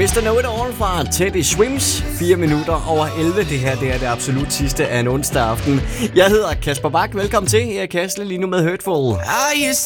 Mr. Know It All fra Teddy Swims. 4 minutter over 11. Det her det er det absolut sidste af en onsdag aften. Jeg hedder Kasper Bak. Velkommen til. Jeg er Kasle lige nu med Hurtful.